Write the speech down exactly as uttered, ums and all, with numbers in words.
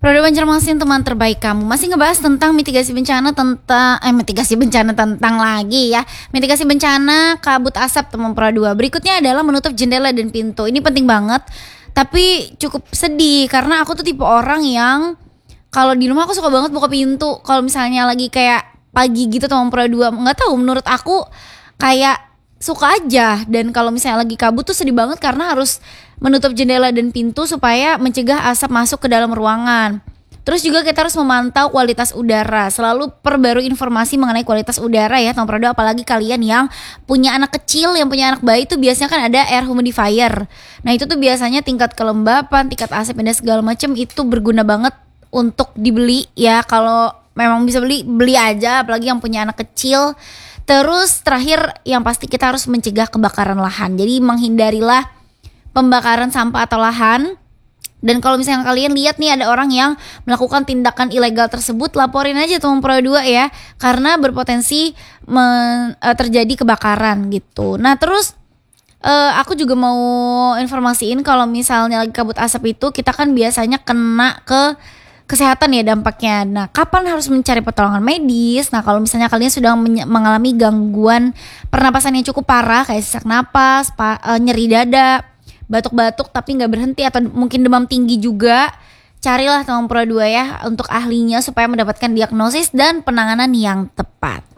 Pro dua Banjarmasin, teman terbaik kamu, masih ngebahas tentang mitigasi bencana tentang eh mitigasi bencana tentang lagi ya. Mitigasi bencana kabut asap teman Pro dua. Berikutnya adalah menutup jendela dan pintu. Ini penting banget. Tapi cukup sedih karena aku tuh tipe orang yang kalau di rumah aku suka banget buka pintu. Kalau misalnya lagi kayak pagi gitu teman Pro dua, nggak tahu, menurut aku kayak suka aja. Dan kalau misalnya lagi kabut tuh sedih banget karena harus menutup jendela dan pintu supaya mencegah asap masuk ke dalam ruangan. Terus juga kita harus memantau kualitas udara. Selalu perbarui informasi mengenai kualitas udara ya teman Pro dua. Apalagi kalian yang punya anak kecil, yang punya anak bayi, itu biasanya kan ada air humidifier. Nah itu tuh biasanya tingkat kelembapan, tingkat asap dan segala macam itu berguna banget untuk dibeli ya. Kalau memang bisa beli, beli aja, apalagi yang punya anak kecil. Terus terakhir yang pasti kita harus mencegah kebakaran lahan. Jadi menghindarilah pembakaran sampah atau lahan. Dan kalau misalnya kalian lihat nih ada orang yang melakukan tindakan ilegal tersebut, laporin aja teman Pro dua ya, karena berpotensi men, uh, terjadi kebakaran gitu. Nah terus uh, aku juga mau informasiin kalau misalnya lagi kabut asap itu kita kan biasanya kena ke kesehatan ya dampaknya. Nah kapan harus mencari pertolongan medis? Nah kalau misalnya kalian sudah menye- mengalami gangguan pernapasan yang cukup parah kayak sesak napas, pa- uh, nyeri dada, batuk-batuk tapi nggak berhenti, atau mungkin demam tinggi juga, carilah teman Pro dua ya untuk ahlinya supaya mendapatkan diagnosis dan penanganan yang tepat.